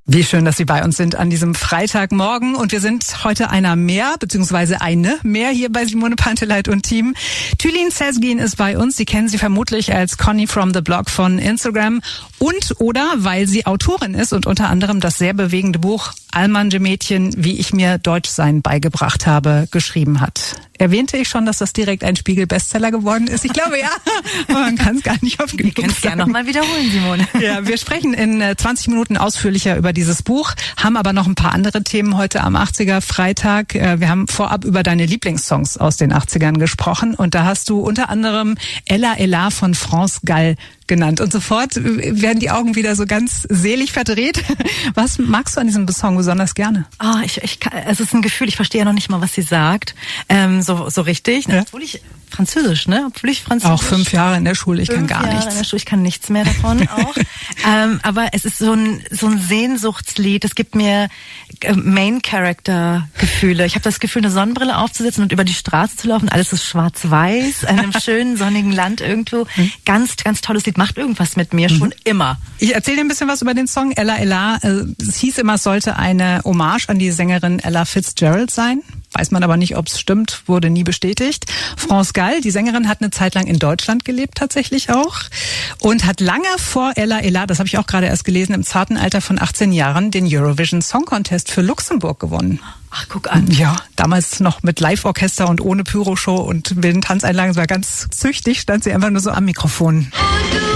Wie schön, dass Sie bei uns sind an diesem Freitagmorgen. Und wir sind heute einer mehr, beziehungsweise eine mehr hier bei Simone Panteleit und Team. Tülin Sezgin ist bei uns. Sie kennen sie vermutlich als Conny from the Blog von Instagram. Und oder weil sie Autorin ist und unter anderem das sehr bewegende Buch Almanje-Mädchen, wie ich mir Deutschsein beigebracht habe, geschrieben hat. Erwähnte ich schon, dass das direkt ein Spiegel-Bestseller geworden ist? Ich glaube, ja. Aber man kann es gar nicht oft genug sagen. Wir können es gerne nochmal wiederholen, Simone. Ja, wir sprechen in 20 Minuten ausführlicher über dieses Buch, haben aber noch ein paar andere Themen heute am 80er Freitag. Wir haben vorab über deine Lieblingssongs aus den 80ern gesprochen und da hast du unter anderem Ella Ella von France Gall genannt. Und sofort werden die Augen wieder so ganz selig verdreht. Was magst du an diesem Song besonders gerne? Es ist ein Gefühl, ich verstehe ja noch nicht mal, was sie sagt. So richtig. Ja. Obwohl ich Französisch. Auch 5 Jahre in der Schule, ich kann gar nichts. In der Schule, ich kann nichts mehr davon auch. Aber es ist so ein Sehnsuchtslied. Es gibt mir Main-Character-Gefühle. Ich habe das Gefühl, eine Sonnenbrille aufzusetzen und über die Straße zu laufen. Alles ist schwarz-weiß, in einem schönen, sonnigen Land irgendwo. Ganz, ganz tolles Lied. Macht irgendwas mit mir, schon immer. Ich erzähle dir ein bisschen was über den Song Ella Ella. Es hieß immer, es sollte eine Hommage an die Sängerin Ella Fitzgerald sein. Weiß man aber nicht, ob es stimmt, wurde nie bestätigt. France Gall, die Sängerin, hat eine Zeit lang in Deutschland gelebt tatsächlich auch und hat lange vor Ella Ella, das habe ich auch gerade erst gelesen, im zarten Alter von 18 Jahren den Eurovision Song Contest für Luxemburg gewonnen. Ach, guck an. Ja, damals noch mit Live-Orchester und ohne Pyroshow und wilden Tanzeinlagen. Es war ganz züchtig, stand sie einfach nur so am Mikrofon.